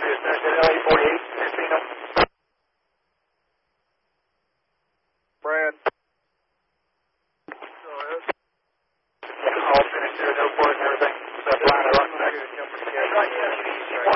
LA 48, Casino. Brad. Yeah, all finished there at airport and everything. So I'm flying around.